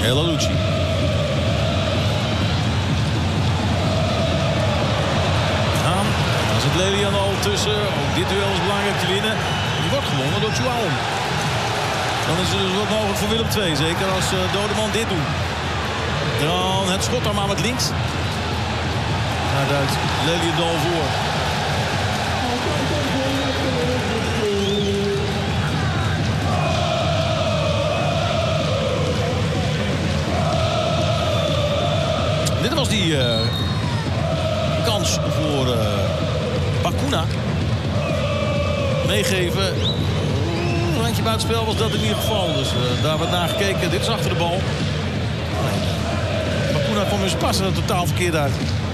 El Alouchi. Haan. Daar zit Lelian al tussen. Ook dit duel is belangrijk te winnen. Die wordt gewonnen door Chuaon. Dan is het dus wat mogelijk voor Willem II. Zeker als Dodeman dit doet. Dan het schot dan maar met links. Daar duikt Lelian voor. Dit was die kans voor Bacuna. Meegeven. Een randje buitenspel was dat in ieder geval. Dus daar wordt naar gekeken. Dit is achter de bal. Bacuna komt dus passen totaal verkeerd uit.